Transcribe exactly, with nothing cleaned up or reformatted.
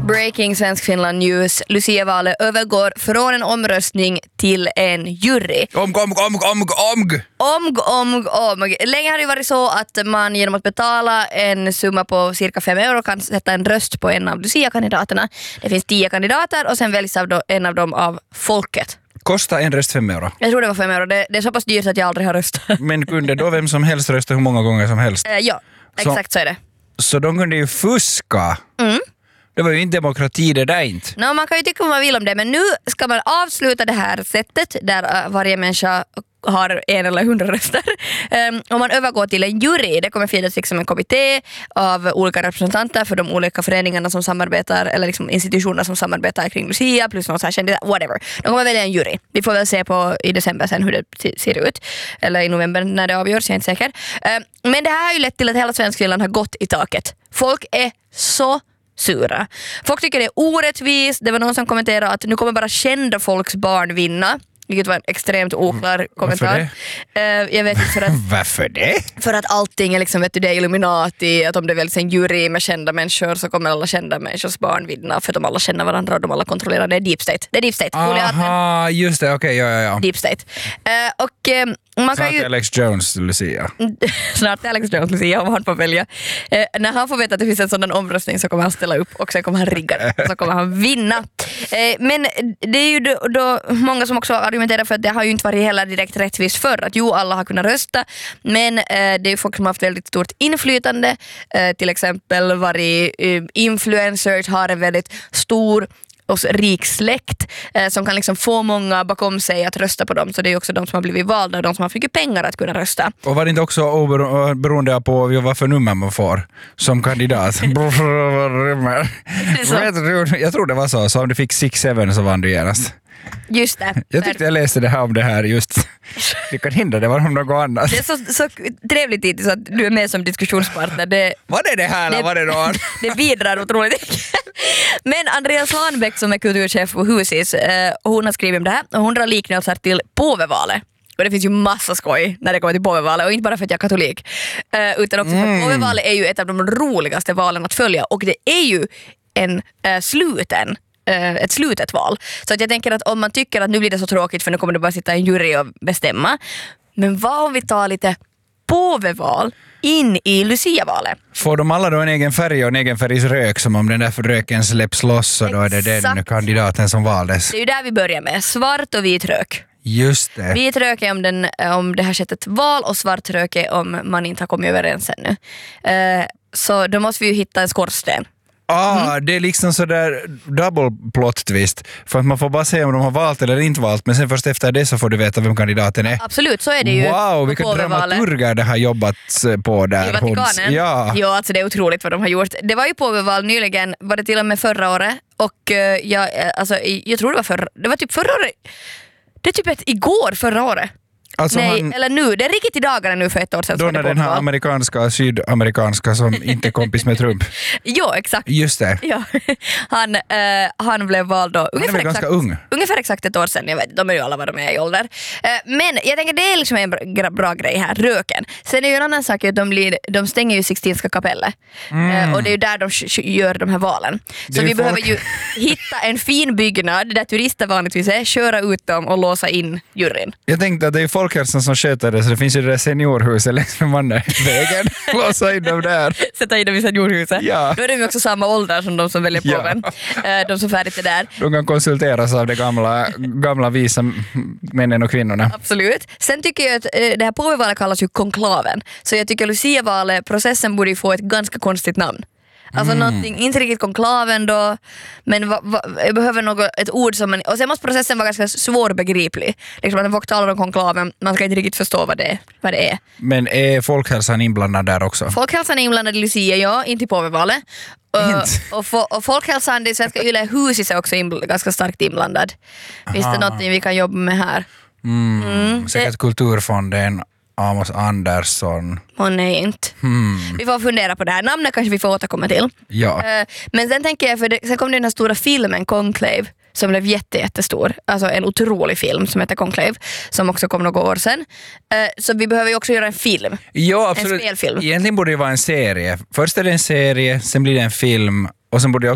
Breaking Svensk Finland News. Lucia-valet övergår från en omröstning till en jury. Omg, omg, omg, omg, omg. Omg, omg, omg. Länge har det varit så att man genom att betala en summa på cirka fem euro kan sätta en röst på en av Lucia-kandidaterna. Det finns tio kandidater och sen väljs av en av dem av folket. Kostar en röst fem euro? Jag tror det var fem euro. Det, det är så pass dyrt att jag aldrig har röstat. Men kunde då vem som helst rösta hur många gånger som helst? Eh, ja, exakt så, så är det. Så de kunde ju fuska. Mm. Det var ju inte demokrati det där inte. No, man kan ju tycka vad man vill om det, men nu ska man avsluta det här sättet där uh, varje människa har en eller hundra röster. Um, om man övergår till en jury, det kommer finnas liksom en kommitté av olika representanter för de olika föreningarna som samarbetar, eller liksom institutioner som samarbetar kring Lucia, plus någon så här kändis, whatever. De kommer välja en jury. Vi får väl se på i december sen hur det ser ut. Eller i november när det avgörs, jag är inte säker. Um, men det här har ju lett till att hela Svenskfinland har gått i taket. Folk är så sura. Folk tycker det är orättvist. Det var någon som kommenterade att nu kommer bara kända folks barn vinna. Vilket var en extremt oklar kommentar. Varför det? Uh, jag vet inte för att... Varför det? För att allting är liksom, vet du, det är Illuminati, att om det väljs en jury med kända människor så kommer alla kända människors barn vinna för att de alla känner varandra och de alla kontrollerar. Det är deep state. Det är deep state. Aha, just det. Okej, okay, ja, ja, ja. Deep state. Uh, och uh, man Snart kan ju... Alex Jones, Lucia. Snart är Alex Jones, Lucia, om han får välja. Uh, när han får veta att det finns en sådan omröstning så kommer han ställa upp och sen kommer han rigga det. Så kommer han vinna. Uh, men det är ju då, då många som också argumenterar för att det har ju inte varit heller direkt rättvist för att jo, alla har kunnat rösta, men eh, det är folk som har haft väldigt stort inflytande, eh, till exempel varit eh, influencers, har en väldigt stor och rik släkt eh, som kan liksom få många bakom sig att rösta på dem, så det är också de som har blivit valda och de som har mycket pengar att kunna rösta. Och var det inte också obero- beroende på vad för nummer man får som kandidat? Jag tror det var så, så om du fick sex sju så vann du genast. Just det. Jag tyckte jag läste det här om det här just. Det kan hindra det var om något annat. Det är så, så trevligt hittills att du är med som diskussionspartner. Det, var det det här eller var det någon? Det bidrar otroligt mycket. Men Andrea Svanbäck som är kulturchef på Husis, eh, hon har skrivit om det här och hon drar liknelser till påvevalet. Och det finns ju massa skoj när det kommer till påvevalet, och inte bara för att jag är katolik eh, utan också för att påvevalet är ju ett av de roligaste valen att följa, och det är ju en eh, sluten ett slutet val. Så att jag tänker att om man tycker att nu blir det så tråkigt för nu kommer det bara sitta en jury och bestämma. Men vad om vi tar lite påveval in i Lucia-valet? Får de alla då en egen färg och en egen färgsrök, som om den där röken släpps loss och då är det Exakt. Den kandidaten som valdes. Det är ju där vi börjar med. Svart och vit rök. Just det. Vit rök är om, den, om det har skett ett val och svart rök är om man inte har kommit överens ännu. Uh, så då måste vi ju hitta en skorsten. Ah, mm. Det är liksom sådär double plot twist. För att man får bara se om de har valt eller inte valt, men sen först efter det så får du veta vem kandidaten är. Absolut, så är det ju. Wow, vilka dramaturger det har jobbat på där. I Vatikanen. Ja. Jo, alltså det är otroligt vad de har gjort. Det var ju påveval nyligen, var det till och med förra året. Och uh, jag, alltså, jag tror det var förra, det var typ förra året. Det är typ ett igår förra året. Alltså Nej, han, eller nu. Det är riktigt i dagarna nu för ett år sedan. då när den här amerikanska, sydamerikanska som inte är kompis med Trump. Jo, exakt. Just det. Ja. Han, uh, han blev vald då. Han är väl ganska ung. Ungefär exakt ett år sedan. Jag vet, de är ju alla vad de är i ålder. Uh, men jag tänker det är liksom en bra, bra grej här. Röken. Sen är ju en annan sak att de, blir, de stänger ju Sixtinska kapellet. Mm. Uh, och det är ju där de gör de här valen. Så vi behöver ju hitta en fin byggnad där turister vanligtvis är, köra ut dem och låsa in juryn. Jag tänkte att det är folkhälsan som sköter det, så det finns ju det där seniorhuset längs med Mannervägen. Låsa in dem där. Sätta in dem i seniorhuset. Ja. Då är de ju också samma ålder som de som väljer påven. Ja. De som färdigt är där. De kan konsulteras av de gamla, gamla visa männen och kvinnorna. Absolut. Sen tycker jag att det här påvevalet kallas ju konklaven. Så jag tycker Lucia-valet, processen borde ju få ett ganska konstigt namn. Alltså mm. någonting, inte riktigt konklaven då, men va, va, jag behöver något, ett ord som man, och sen måste processen vara ganska svårbegriplig. Liksom att folk talar om konklaven, man ska inte riktigt förstå vad det, vad det är. Men är folkhälsan inblandad där också? Folkhälsan är inblandad i Lucia, ja, inte i påvevalet. Och, och, och folkhälsan, det svenska Yle Husis är också inbl- ganska starkt inblandad. Finns det någonting vi kan jobba med här? Mm. Mm. Säkert det... Kulturfonden, Amos Andersson. Åh nej, inte. Hmm. Vi får fundera på det här. Namnet kanske vi får återkomma till. Ja. Men sen tänker jag, för det, sen kom det den här stora filmen Conclave som blev jätte, jättestor. Alltså en otrolig film som heter Conclave, som också kom några år sedan. Så vi behöver ju också göra en film. Ja, absolut. En spelfilm. Egentligen borde det vara en serie. Först är det en serie, sen blir det en film. Och sen borde det